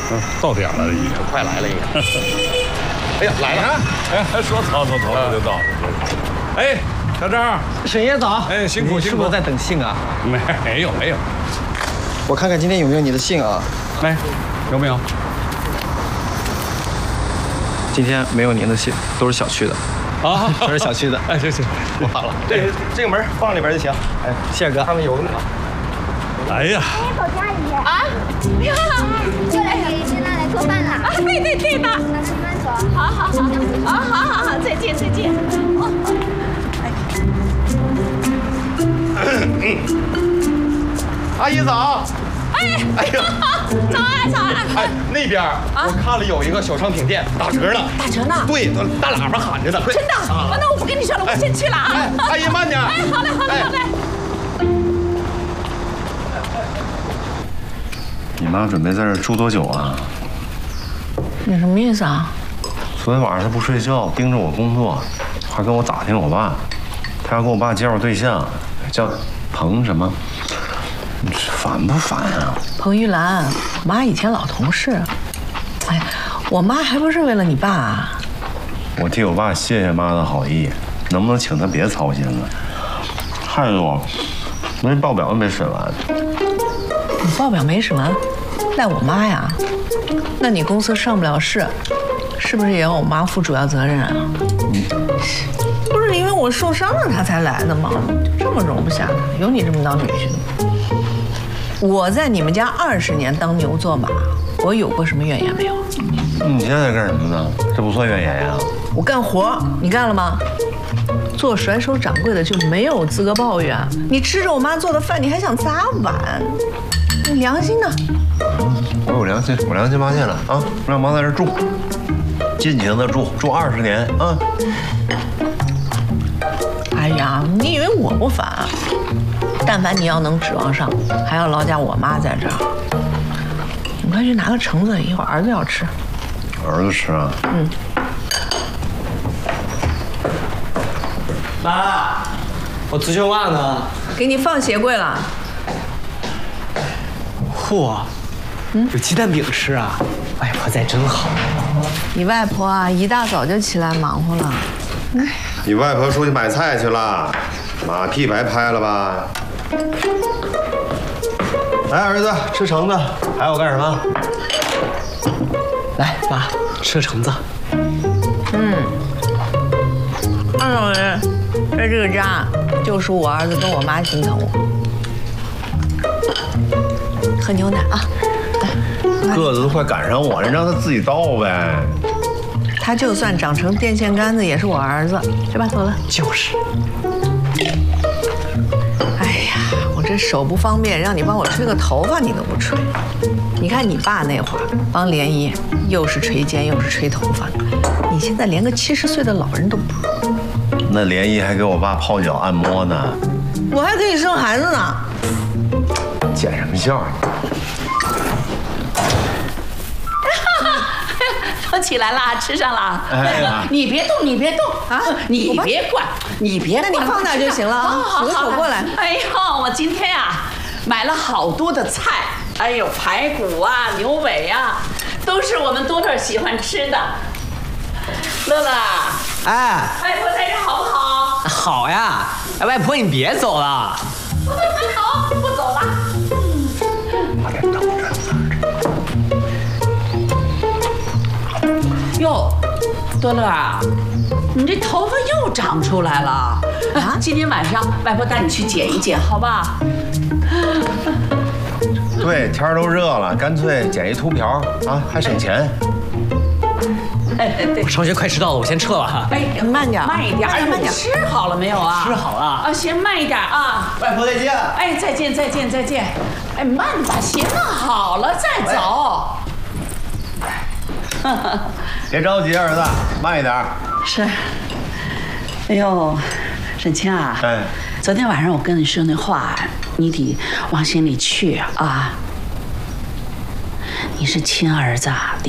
到点了已经， 快来了已经。哎呀，来了！ 哎，说走就到。哎，小张， 沈爷早。 哎，辛苦辛苦。 是不是在等信啊？ 没有。 我看看今天有没有你的信啊？ 来，有没有？ 今天没有您的信，都是小区的。啊，都是小区的。 哎，行， 不好了。这个门放里边就行。哎，谢哥，他们有呢。 哎呀！ 保洁阿姨啊！你好， 过来给新来做饭了。 啊，对的。 那你慢走。 好，再见。 阿姨早。 哎呀，早安。 哎，那边我看了有一个小商品店打折呢。 打折呢？ 对，大喇叭喊着呢。 真的？那我不跟你说了，我先去了啊。 哎，阿姨慢点。 哎，好嘞。 你妈准备在这儿住多久啊？ 你什么意思啊？ 昨天晚上她不睡觉，盯着我工作，还跟我打听我爸。她要给我爸介绍对象，叫彭什么？你烦不烦啊？ 彭玉兰，我妈以前老同事。哎，我妈还不是为了你爸啊？ 我替我爸谢谢妈的好意，能不能请他别操心了？还有，那报表没审完。 你报表没审完，赖我妈呀？那你公司上不了市，是不是也要我妈负主要责任啊？不是因为我受伤了她才来的吗？就这么容不下她？有你这么当女婿的吗？我在你们家20年当牛做马，我有过什么怨言没有？ 你现在干什么呢？这不算怨言呀。 我干活，你干了吗？做甩手掌柜的就没有资格抱怨。你吃着我妈做的饭，你还想砸碗？你良心呢？ 我有良心，我良心发现了啊！让妈在这住，尽情的住20年啊！ 哎呀，你以为我不烦？但凡你要能指望上，还要劳驾我妈在这儿。你快去拿个橙子，一会儿儿子要吃。 儿子吃啊？ 妈，我足球袜呢？ 给你放鞋柜了。 嚯，有鸡蛋饼吃啊！外婆在真好。 你外婆啊，一大早就起来忙活了。 你外婆出去买菜去了，马屁白拍了吧？来，儿子吃橙子，还要干什么？ 来，妈，吃橙子。 二老人，在这个家，就属我儿子跟我妈心疼我。喝牛奶啊！ 个子都快赶上我了，让他自己倒呗。 他就算长成电线杆子，也是我儿子。去吧，走了。 就是。 哎呀，我这手不方便，让你帮我吹个头发，你都不吹。你看你爸那会儿帮联谊，又是吹肩又是吹头发，你现在连个70岁的老人都不如。 那联谊还给我爸泡脚按摩呢。 我还可以生孩子呢。 见什么笑啊你？ 都起来了，吃上了。 哎呀， 你别动啊！你别管，你别管， 那你放那就行了啊。数个手过来。 哎呦，我今天呀买了好多的菜，哎呦，排骨啊，牛尾啊，都是我们多乐喜欢吃的。乐乐， 哎， 外婆在这好不好？ 好呀。哎，外婆你别走了。 好，不走了。 我得等着。 哟，多乐啊，你这头发又长出来了啊！今天晚上外婆带你去剪一剪，好吧？ 对，天儿都热了，干脆剪一秃瓢啊，还省钱。 对我上学快迟到了，我先撤了哈。 哎， 慢点， 慢一点。哎，你吃好了没有啊？ 吃好了啊，行，慢一点啊。 外婆再见。 哎，再见。哎，慢点，行了，好了再走。 别着急，儿子，慢一点。 是。哎呦，沈清啊， 哎， 昨天晚上我跟你说那话，你得往心里去啊。你是亲儿子。